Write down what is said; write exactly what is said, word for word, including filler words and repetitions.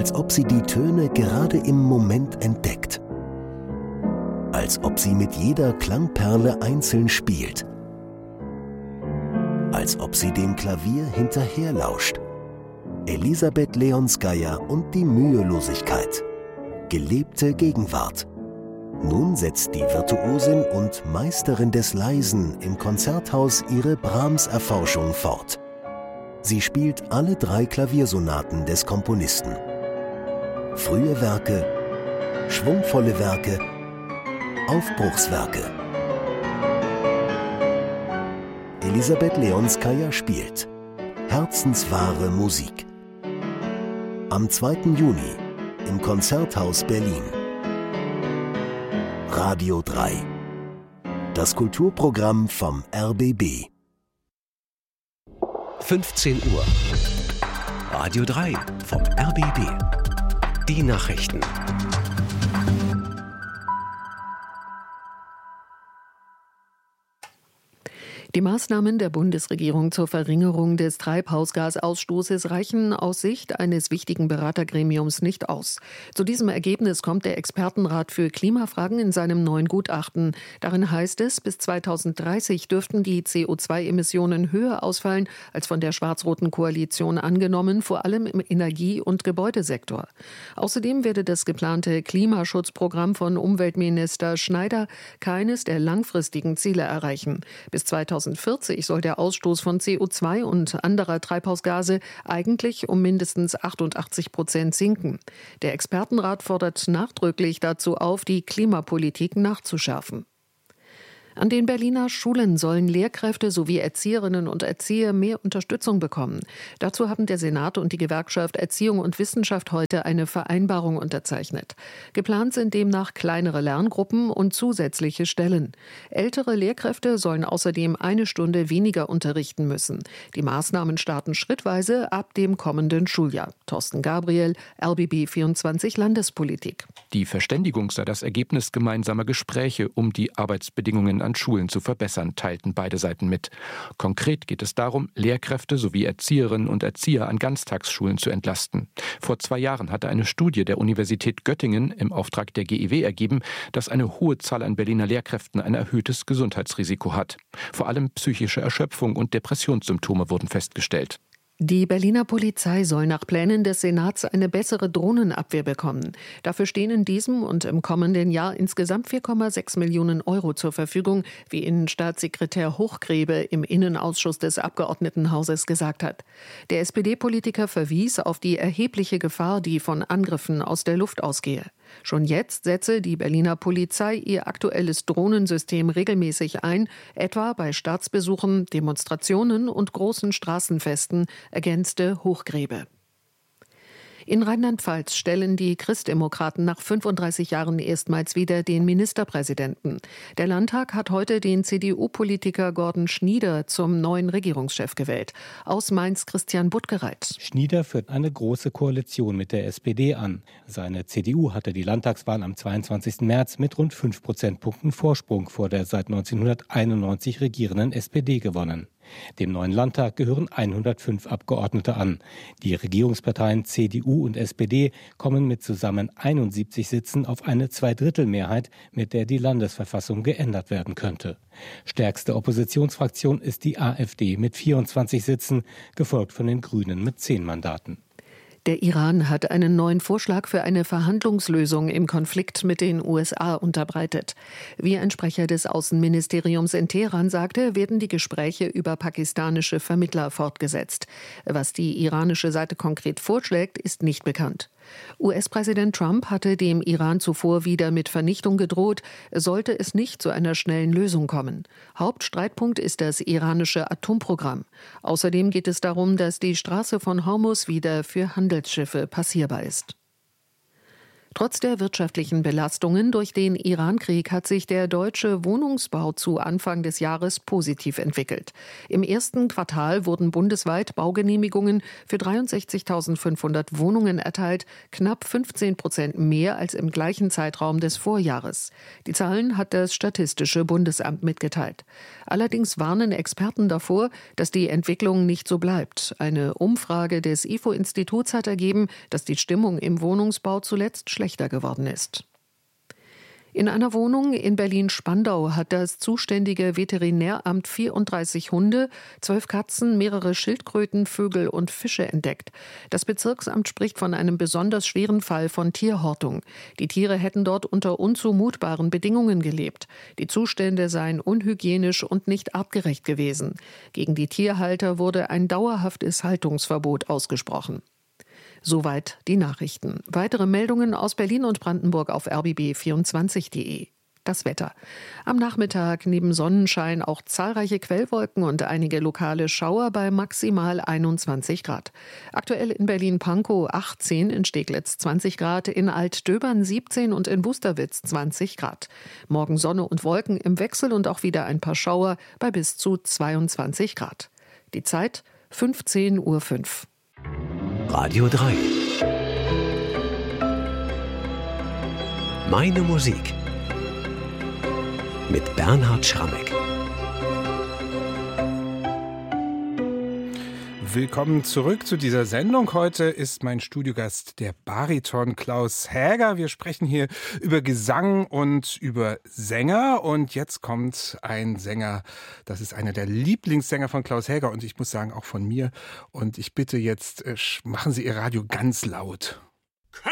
als ob sie die Töne gerade im Moment entdeckt. Als ob sie mit jeder Klangperle einzeln spielt. Als ob sie dem Klavier hinterherlauscht. Elisabeth Leonskaya und die Mühelosigkeit. Gelebte Gegenwart. Nun setzt die Virtuosin und Meisterin des Leisen im Konzerthaus ihre Brahms-Erforschung fort. Sie spielt alle drei Klaviersonaten des Komponisten. Frühe Werke, schwungvolle Werke, Aufbruchswerke. Elisabeth Leonskaya spielt herzenswahre Musik. Am zweiten Juni im Konzerthaus Berlin. Radio drei. Das Kulturprogramm vom R B B. fünfzehn Uhr. Radio drei vom R B B. Die Nachrichten. Die Maßnahmen der Bundesregierung zur Verringerung des Treibhausgasausstoßes reichen aus Sicht eines wichtigen Beratergremiums nicht aus. Zu diesem Ergebnis kommt der Expertenrat für Klimafragen in seinem neuen Gutachten. Darin heißt es, bis zweitausenddreißig dürften die C O zwei Emissionen höher ausfallen als von der schwarz-roten Koalition angenommen, vor allem im Energie- und Gebäudesektor. Außerdem werde das geplante Klimaschutzprogramm von Umweltminister Schneider keines der langfristigen Ziele erreichen. Bis zweitausendvierzig soll der Ausstoß von C O zwei und anderer Treibhausgase eigentlich um mindestens achtundachtzig Prozent sinken. Der Expertenrat fordert nachdrücklich dazu auf, die Klimapolitik nachzuschärfen. An den Berliner Schulen sollen Lehrkräfte sowie Erzieherinnen und Erzieher mehr Unterstützung bekommen. Dazu haben der Senat und die Gewerkschaft Erziehung und Wissenschaft heute eine Vereinbarung unterzeichnet. Geplant sind demnach kleinere Lerngruppen und zusätzliche Stellen. Ältere Lehrkräfte sollen außerdem eine Stunde weniger unterrichten müssen. Die Maßnahmen starten schrittweise ab dem kommenden Schuljahr. Thorsten Gabriel, R B B vierundzwanzig Landespolitik. Die Verständigung sei das Ergebnis gemeinsamer Gespräche, um die Arbeitsbedingungen an Schulen zu verbessern, teilten beide Seiten mit. Konkret geht es darum, Lehrkräfte sowie Erzieherinnen und Erzieher an Ganztagsschulen zu entlasten. Vor zwei Jahren hatte eine Studie der Universität Göttingen im Auftrag der G E W ergeben, dass eine hohe Zahl an Berliner Lehrkräften ein erhöhtes Gesundheitsrisiko hat. Vor allem psychische Erschöpfung und Depressionssymptome wurden festgestellt. Die Berliner Polizei soll nach Plänen des Senats eine bessere Drohnenabwehr bekommen. Dafür stehen in diesem und im kommenden Jahr insgesamt vier Komma sechs Millionen Euro zur Verfügung, wie Innenstaatssekretär Hochgrebe im Innenausschuss des Abgeordnetenhauses gesagt hat. Der S P D-Politiker verwies auf die erhebliche Gefahr, die von Angriffen aus der Luft ausgehe. Schon jetzt setze die Berliner Polizei ihr aktuelles Drohnensystem regelmäßig ein, etwa bei Staatsbesuchen, Demonstrationen und großen Straßenfesten, ergänzte Hochgrebe. In Rheinland-Pfalz stellen die Christdemokraten nach fünfunddreißig Jahren erstmals wieder den Ministerpräsidenten. Der Landtag hat heute den C D U-Politiker Gordon Schnieder zum neuen Regierungschef gewählt. Aus Mainz Christian Buttgereit. Schnieder führt eine große Koalition mit der S P D an. Seine C D U hatte die Landtagswahl am zweiundzwanzigsten März mit rund fünf Prozentpunkten Vorsprung vor der seit neunzehnhunderteinundneunzig regierenden S P D gewonnen. Dem neuen Landtag gehören hundertfünf Abgeordnete an. Die Regierungsparteien C D U und S P D kommen mit zusammen einundsiebzig Sitzen auf eine Zweidrittelmehrheit, mit der die Landesverfassung geändert werden könnte. Stärkste Oppositionsfraktion ist die AfD mit vierundzwanzig Sitzen, gefolgt von den Grünen mit zehn Mandaten. Der Iran hat einen neuen Vorschlag für eine Verhandlungslösung im Konflikt mit den U S A unterbreitet. Wie ein Sprecher des Außenministeriums in Teheran sagte, werden die Gespräche über pakistanische Vermittler fortgesetzt. Was die iranische Seite konkret vorschlägt, ist nicht bekannt. U S-Präsident Trump hatte dem Iran zuvor wieder mit Vernichtung gedroht, sollte es nicht zu einer schnellen Lösung kommen. Hauptstreitpunkt ist das iranische Atomprogramm. Außerdem geht es darum, dass die Straße von Hormuz wieder für Handelsschiffe passierbar ist. Trotz der wirtschaftlichen Belastungen durch den Iran-Krieg hat sich der deutsche Wohnungsbau zu Anfang des Jahres positiv entwickelt. Im ersten Quartal wurden bundesweit Baugenehmigungen für dreiundsechzigtausendfünfhundert Wohnungen erteilt, knapp fünfzehn Prozent mehr als im gleichen Zeitraum des Vorjahres. Die Zahlen hat das Statistische Bundesamt mitgeteilt. Allerdings warnen Experten davor, dass die Entwicklung nicht so bleibt. Eine Umfrage des I F O-Instituts hat ergeben, dass die Stimmung im Wohnungsbau zuletzt schlechter geworden ist. In einer Wohnung in Berlin-Spandau hat das zuständige Veterinäramt vierunddreißig Hunde, zwölf Katzen, mehrere Schildkröten, Vögel und Fische entdeckt. Das Bezirksamt spricht von einem besonders schweren Fall von Tierhortung. Die Tiere hätten dort unter unzumutbaren Bedingungen gelebt. Die Zustände seien unhygienisch und nicht artgerecht gewesen. Gegen die Tierhalter wurde ein dauerhaftes Haltungsverbot ausgesprochen. Soweit die Nachrichten. Weitere Meldungen aus Berlin und Brandenburg auf r b b vierundzwanzig punkt de. Das Wetter. Am Nachmittag neben Sonnenschein auch zahlreiche Quellwolken und einige lokale Schauer bei maximal einundzwanzig Grad. Aktuell in Berlin-Pankow achtzehn, in Steglitz zwanzig Grad, in Altdöbern siebzehn und in Wusterwitz zwanzig Grad. Morgen Sonne und Wolken im Wechsel und auch wieder ein paar Schauer bei bis zu zweiundzwanzig Grad. Die Zeit fünfzehn Uhr fünf. Radio drei. Meine Musik. Mit Bernhard Schrammeck. Willkommen zurück zu dieser Sendung. Heute ist mein Studiogast der Bariton Klaus Häger. Wir sprechen hier über Gesang und über Sänger. Und jetzt kommt ein Sänger, das ist einer der Lieblingssänger von Klaus Häger und ich muss sagen auch von mir. Und ich bitte jetzt, machen Sie Ihr Radio ganz laut.